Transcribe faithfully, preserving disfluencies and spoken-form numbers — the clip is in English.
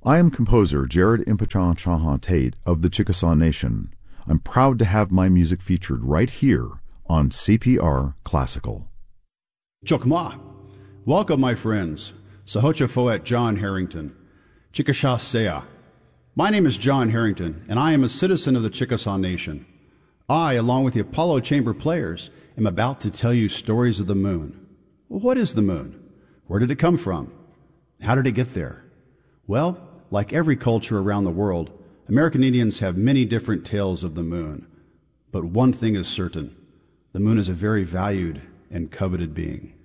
I am composer Jared Impachan Chauhan Tate of the Chickasaw Nation. I'm proud to have my music featured right here on C P R Classical. Chokma. Welcome, my friends. Sahocha Foet John Harrington. Chickasaw Sea. My name is John Harrington, and I am a citizen of the Chickasaw Nation. I, along with the Apollo Chamber players, am about to tell you stories of the moon. What is the moon? Where did it come from? How did it get there? Well, like every culture around the world, American Indians have many different tales of the moon. But one thing is certain. The moon is a very valued and coveted being.